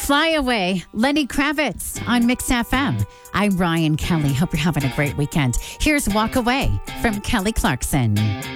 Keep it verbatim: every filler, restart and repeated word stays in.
Fly Away, Lenny Kravitz on Mix F M. I'm Ryan Kelly. Hope you're having a great weekend. Here's Walk Away from Kelly Clarkson.